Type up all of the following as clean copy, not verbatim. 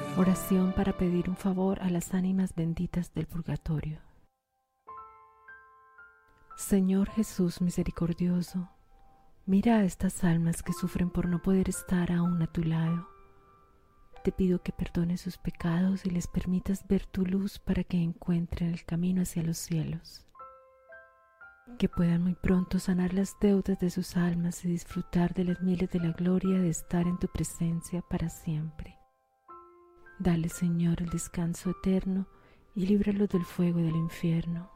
Oración para pedir un favor a las ánimas benditas del purgatorio. Señor Jesús misericordioso, mira a estas almas que sufren por no poder estar aún a tu lado. Te pido que perdones sus pecados y les permitas ver tu luz para que encuentren el camino hacia los cielos. Que puedan muy pronto sanar las deudas de sus almas y disfrutar de las mieles de la gloria de estar en tu presencia para siempre. Dale, Señor, el descanso eterno y líbralos del fuego del infierno.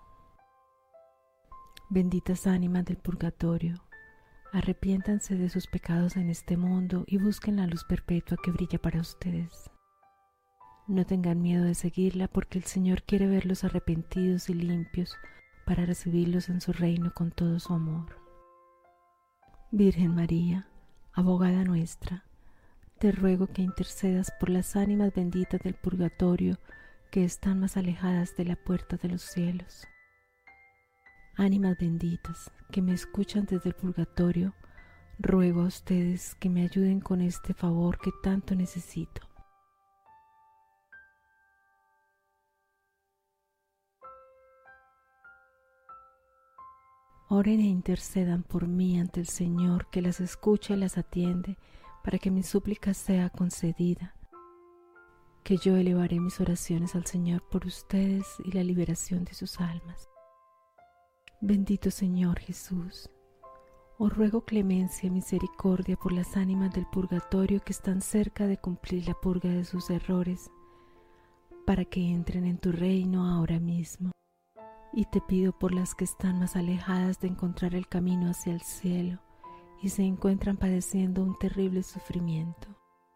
Benditas ánimas del purgatorio, arrepiéntanse de sus pecados en este mundo y busquen la luz perpetua que brilla para ustedes. No tengan miedo de seguirla porque el Señor quiere verlos arrepentidos y limpios para recibirlos en su reino con todo su amor. Virgen María, abogada nuestra, te ruego que intercedas por las ánimas benditas del purgatorio que están más alejadas de la puerta de los cielos. Ánimas benditas que me escuchan desde el purgatorio, ruego a ustedes que me ayuden con este favor que tanto necesito. Oren e intercedan por mí ante el Señor, que las escucha y las atiende, para que mi súplica sea concedida, que yo elevaré mis oraciones al Señor por ustedes y la liberación de sus almas. Bendito Señor Jesús, os ruego clemencia y misericordia por las ánimas del purgatorio que están cerca de cumplir la purga de sus errores, para que entren en tu reino ahora mismo. Y te pido por las que están más alejadas de encontrar el camino hacia el cielo y se encuentran padeciendo un terrible sufrimiento.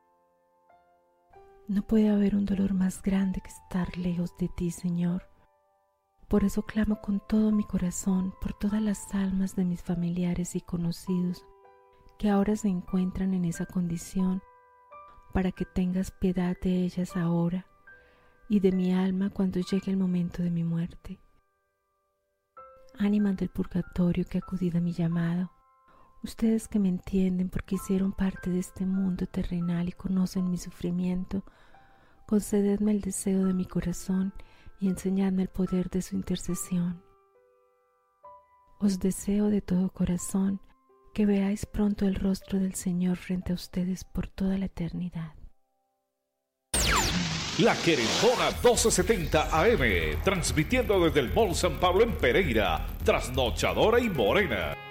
No puede haber un dolor más grande que estar lejos de ti, Señor. Por eso clamo con todo mi corazón por todas las almas de mis familiares y conocidos que ahora se encuentran en esa condición, para que tengas piedad de ellas ahora y de mi alma cuando llegue el momento de mi muerte. Ánimas del purgatorio que acudid a mi llamado, ustedes que me entienden porque hicieron parte de este mundo terrenal y conocen mi sufrimiento, concededme el deseo de mi corazón y enseñadme el poder de su intercesión. Os deseo de todo corazón que veáis pronto el rostro del Señor frente a ustedes por toda la eternidad. La Querendona 1270 AM, transmitiendo desde el Mall San Pablo en Pereira, trasnochadora y morena.